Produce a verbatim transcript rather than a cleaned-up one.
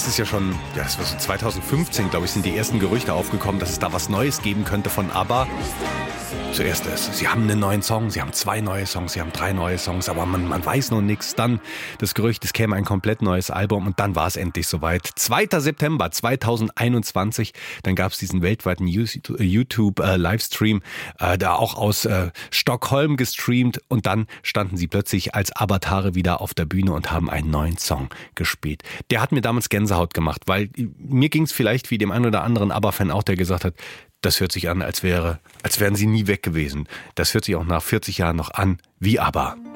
ist ja schon, ja, das war so zweitausendfünfzehn, glaube ich, sind die ersten Gerüchte aufgekommen, dass es da was Neues geben könnte von ABBA. Zuerst ist, sie haben einen neuen Song, sie haben zwei neue Songs, sie haben drei neue Songs, aber man, man weiß noch nichts. Dann das Gerücht, es käme ein komplett neues Album und dann war es endlich soweit. zweiter September zweitausendeinundzwanzig, dann gab es diesen weltweiten YouTube-Livestream, äh, da auch aus äh, Stockholm gestreamt und dann standen sie plötzlich als Avatare wieder auf der Bühne und haben einen neuen Song gespielt. Der hat mir damals Gänsehaut gemacht, weil mir ging es vielleicht wie dem einen oder anderen ABBA-Fan auch, der gesagt hat, das hört sich an, als wäre, als wären sie nie weg gewesen. Das hört sich auch nach vierzig Jahren noch an wie ABBA.